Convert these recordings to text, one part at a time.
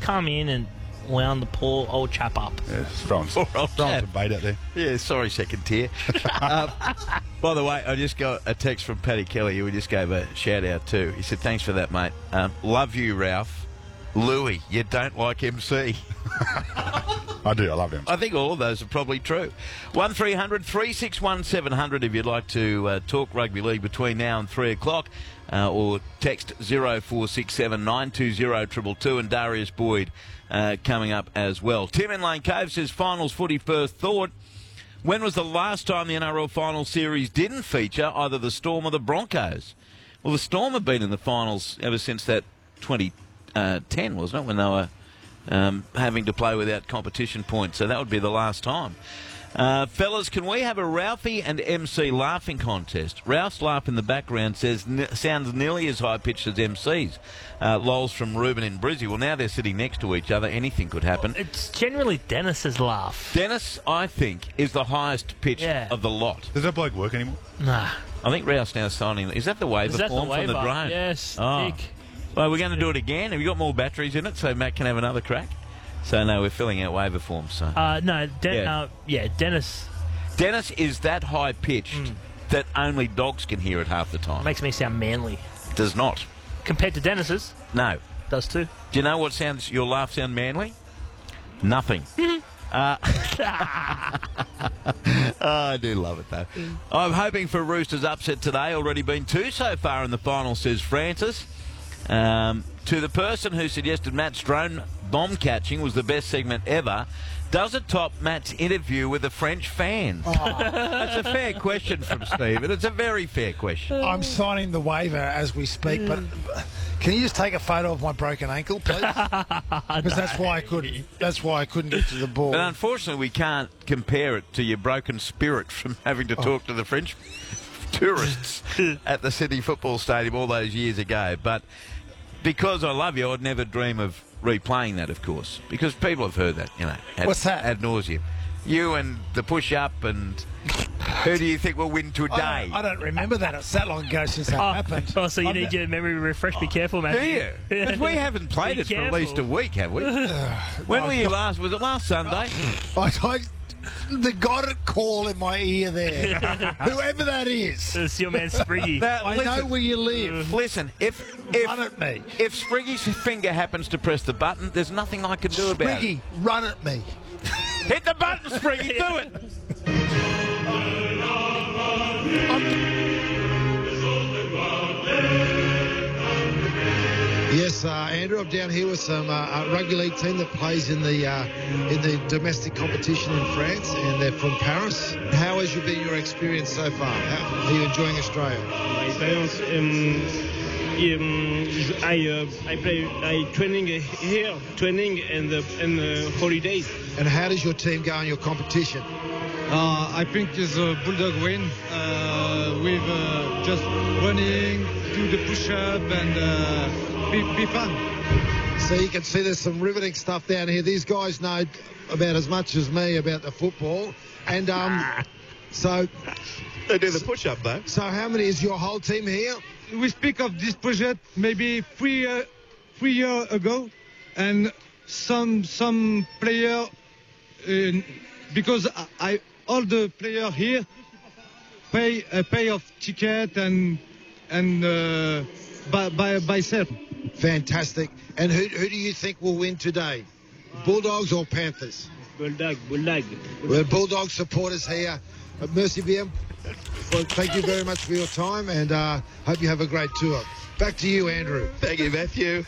come in and wound the poor old chap up. Yeah, throwing some bait out there. Yeah, sorry, second tier. By the way, I just got a text from Paddy Kelly, who we just gave a shout-out to. He said, thanks for that, mate. Love you, Ralph. Louis, you don't like MC. I do, I love him. I think all of those are probably true. 1300 361 700 if you'd like to talk rugby league between now and 3 o'clock. Or text 0467 920 222, and Darius Boyd coming up as well. Tim in Lane Cove says, finals footy first thought. When was the last time the NRL final series didn't feature either the Storm or the Broncos? Well, the Storm have been in the finals ever since that 2010, wasn't it, when they were having to play without competition points. So that would be the last time. Fellas, can we have a Ralphie and MC laughing contest? Ralph's laugh in the background says sounds nearly as high-pitched as MC's. Lols from Ruben in Brizzy. Well, now they're sitting next to each other. Anything could happen. It's generally Dennis's laugh. Dennis, I think, is the highest pitch of the lot. Does that bloke work anymore? Nah. I think Ralph's now signing. Is that the waiver form from the drone? Yes, Dick. Well, we're going to do it again. Have you got more batteries in it so Matt can have another crack? So, no, we're filling out waiver forms. So. Dennis. Dennis is that high-pitched that only dogs can hear it half the time. Makes me sound manly. Does not. Compared to Dennis's? No. Does too. Do you know what sounds your laugh sound manly? Nothing. I do love it, though. I'm hoping for Roosters upset today. Already been 2 so far in the final, says Francis. To the person who suggested Matt's drone bomb catching was the best segment ever, does it top Matt's interview with the French fans? That's a fair question from Stephen. It's a very fair question. I'm signing the waiver as we speak, but can you just take a photo of my broken ankle, please? Because that's why I couldn't. That's why I couldn't get to the ball. But unfortunately, we can't compare it to your broken spirit from having to talk to the French tourists at the Sydney Football Stadium all those years ago. But because I love you, I'd never dream of replaying that, of course, because people have heard that, What's that? Ad nauseum. You and the push-up, and who do you think will win today? I don't remember that. It's that long ago since that happened. Oh, so you need your memory refreshed. Be careful, man. Do you? Because we haven't played it for at least a week, have we? When were you last? Was it last Sunday? They got a call in my ear there. Whoever that is. It's your man Spriggy. I know where you live. Listen, if run at me. If Spriggy's finger happens to press the button, there's nothing I can do about it. Spriggy, run at me. Hit the button, Spriggy, do it. Yes, Andrew, I'm down here with some rugby league team that plays in the domestic competition in France, and they're from Paris. How has been your experience so far? How are you enjoying Australia? My experience, I training here, training and holidays. And how does your team go in your competition? I think it's a Bulldog win with just running, do the push-up and be fun. So you can see there's some riveting stuff down here. These guys know about as much as me about the football. And so... They do the push-up, though. So how many is your whole team here? We speak of this project maybe 3 years ago, and some player, because all the players here pay of ticket and by self. Fantastic. And who do you think will win today? Bulldogs or Panthers? Bulldog. We're Bulldog supporters here. Merci bien. Well, thank you very much for your time, and hope you have a great tour. Back to you, Andrew. Thank you, Matthew.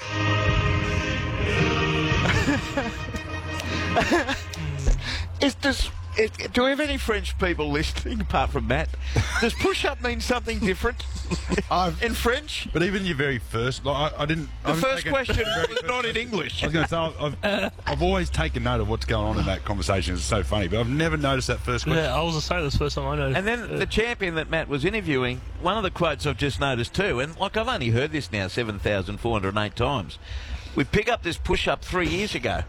Do we have any French people listening apart from Matt? Does push-up mean something different in French? But even your very first, I didn't. The first question was not in English. I was going to say I've always taken note of what's going on in that conversation. It's so funny, but I've never noticed that first question. Yeah, I was the first time I noticed. And then the champion that Matt was interviewing, one of the quotes I've just noticed too, and I've only heard this now 7,408 times. We pick up this push-up 3 years ago.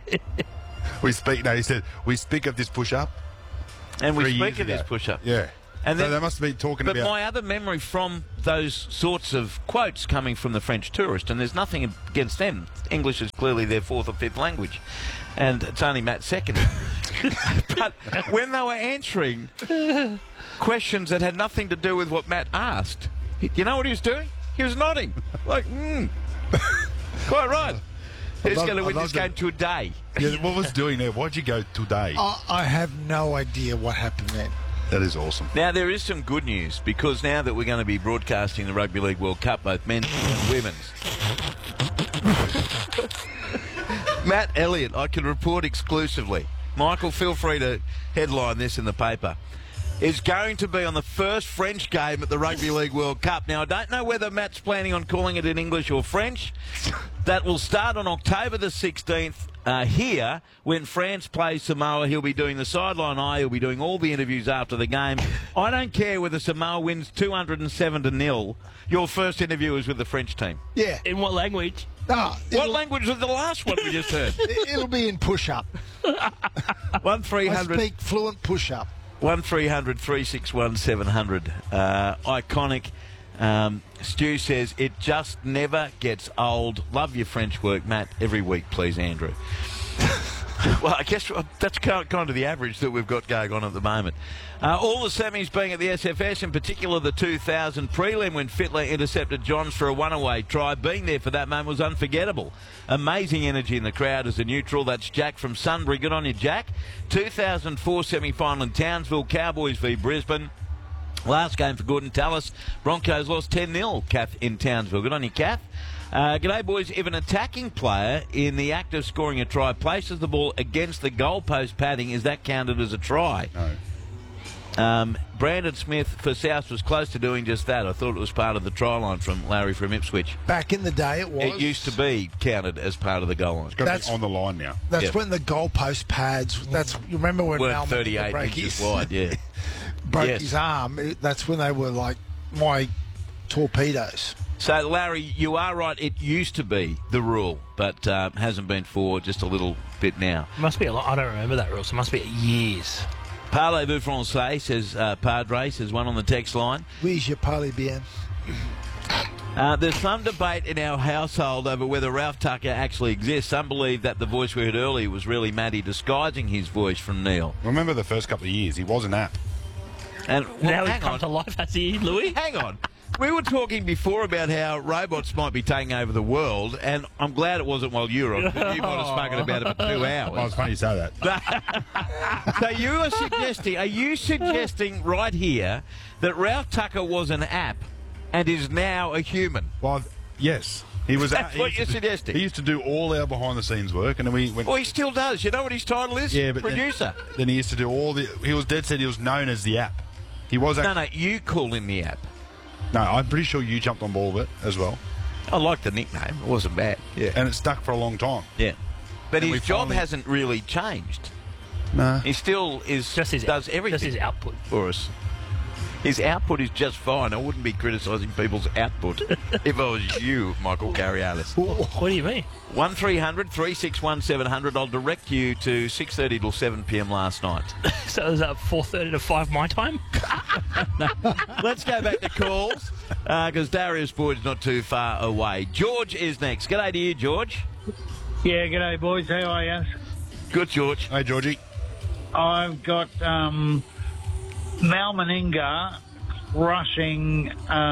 He said, we speak of this push-up. And we 3 speak years of this ago. push-up. Yeah. And So they must be talking But about. my other memory from those sorts of quotes coming from the French tourist, and there's nothing against them. English is clearly their fourth or fifth language, and it's only Matt's second. But when they were answering questions that had nothing to do with what Matt asked, you know what he was doing? He was nodding. Like, quite right. He's love- going to I win love this the- game today. Yeah, what was doing there? Why'd you go today? I have no idea what happened then. That is awesome. Now, there is some good news, because now that we're going to be broadcasting the Rugby League World Cup, both men's and women's, Matt Elliott, I can report exclusively, Michael, feel free to headline this in the paper, is going to be on the first French game at the Rugby League World Cup. Now, I don't know whether Matt's planning on calling it in English or French. That will start on October the 16th here when France plays Samoa. He'll be doing the sideline eye. He'll be doing all the interviews after the game. I don't care whether Samoa wins 207-0. Your first interview is with the French team. Yeah. In what language? Ah, What language was the last one we just heard? It'll be in push-up. I 1300 speak fluent push-up. 1300 361 700. Iconic. Stu says, it just never gets old. Love your French work, Matt. Every week, please, Andrew. Well, I guess that's kind of the average that we've got going on at the moment. All the semis being at the SFS, in particular the 2000 prelim when Fittler intercepted Johns for a one-away try. Being there for that moment was unforgettable. Amazing energy in the crowd as a neutral. That's Jack from Sunbury. Good on you, Jack. 2004 semi-final in Townsville, Cowboys v Brisbane. Last game for Gordon Tallis. Broncos lost 10-0, Kath, in Townsville. Good on you, Kath. G'day, boys. If an attacking player in the act of scoring a try places the ball against the goalpost padding, is that counted as a try? No. Brandon Smith for South was close to doing just that. I thought it was part of the try line from Larry from Ipswich. Back in the day, it was. It used to be counted as part of the goal line. It's got to That's- be on the line now. That's Yeah. when the goalpost pads. You remember when Weren't Malman 38 broke inches his, wide, yeah. broke Yes. his arm? That's when they were like my torpedoes. So, Larry, you are right. It used to be the rule, but hasn't been for just a little bit now. Must be a lot. I don't remember that rule, so it must be years. Parlez-vous français, says Padre, says one on the text line. Oui, je parle bien. There's some debate in our household over whether Ralph Tucker actually exists. Some believe that the voice we heard earlier was really Matty disguising his voice from Neil. Remember the first couple of years, he was an app. And Now he's hang come on, to life, has he, Louis? hang on. We were talking before about how robots might be taking over the world, and I'm glad it wasn't while you were on, because you might have spoken about it for 2 Oh, hours. it's funny you say that. So are you suggesting right here that Ralph Tucker was an app and is now a human? Well, yes. He was. That's he what used you're to- suggesting. He used to do all our behind-the-scenes work, and then we went. Well, he still does. You know what his title is? Yeah, but producer. Then he used to do all the. He was dead set. He was known as the app. He was. No, you call him the app. No, I'm pretty sure you jumped on board with it as well, I like the nickname. It wasn't bad. Yeah. and it stuck for a long time. Yeah. But And his we job finally- hasn't really changed. No. He still is. Just his does everything. Just his output. for us. His output is just fine. I wouldn't be criticising people's output if I was you, Michael Carrialis. What do you mean? 1300 361 700. I'll direct you to 6:30 till 7 p.m. last night. So is that 4:30 to 5 my time? Let's go back to calls because Darius Boyd's not too far away. George is next. G'day to you, George. Yeah, g'day boys. How are you? Good, George. Hey, Georgie. I've got Mal Meninga rushing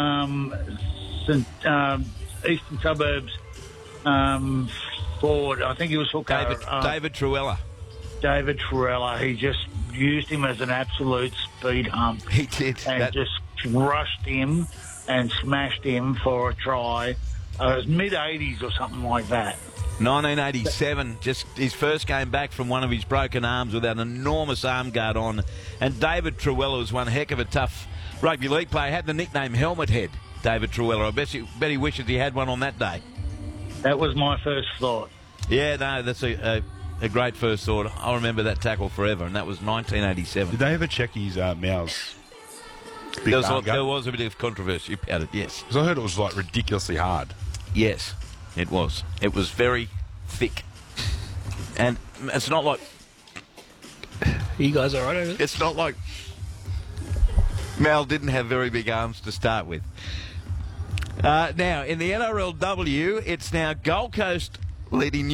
Eastern Suburbs forward. I think he was hooker. David Truella. David Trella. He just used him as an absolute speed hump He did. and just rushed him and smashed him for a try. It was mid-80s or something like that. 1987, just his first game back from one of his broken arms with an enormous arm guard on. And David Truella was one heck of a tough rugby league player. Had the nickname Helmet Head, David Truella. I bet he wishes he had one on that day. That was my first thought. Yeah, no, that's a great first thought. I'll remember that tackle forever, and that was 1987. Did they ever check his Mal's big There arm gut? was a bit of controversy about it, yes. Because I heard it was like ridiculously hard. Yes, it was. It was very thick. And it's not like... You guys all right over there? It's not like... Mal didn't have very big arms to start with. Now, in the NRLW, it's now Gold Coast leading